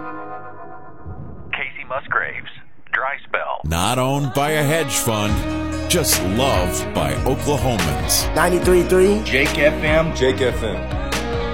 Casey Musgraves, Dry Spell. Not owned by a hedge fund, just loved by Oklahomans. 93.3 Jake FM. Jake FM.